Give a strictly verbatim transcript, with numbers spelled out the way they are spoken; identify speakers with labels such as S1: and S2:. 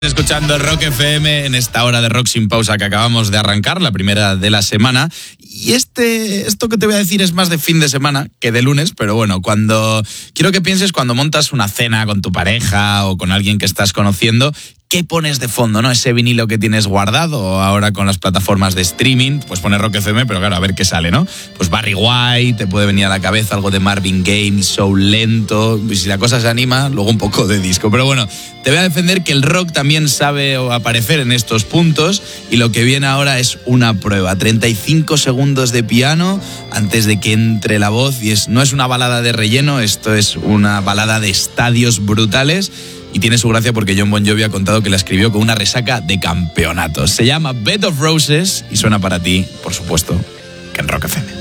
S1: Escuchando Rock F M en esta hora de Rock Sin Pausa que acabamos de arrancar, la primera de la semana. Y este, esto que te voy a decir es más de fin de semana que de lunes, pero bueno, cuando quiero que pienses cuando montas una cena con tu pareja o con alguien que estás conociendo, ¿qué pones de fondo, no? Ese vinilo que tienes guardado, ahora con las plataformas de streaming, pues pones Rock F M, pero claro, a ver qué sale, ¿no? Pues Barry White, te puede venir a la cabeza algo de Marvin Gaye, Soul lento, y si la cosa se anima, luego un poco de disco. Pero bueno, te voy a defender que el rock también sabe aparecer en estos puntos, y lo que viene ahora es una prueba. treinta y cinco segundos de piano antes de que entre la voz, y es, no es una balada de relleno, esto es una balada de estadios brutales. Y tiene su gracia porque Jon Bon Jovi ha contado que la escribió con una resaca de campeonatos. Se llama Bed of Roses y suena para ti, por supuesto, que en Rock F M.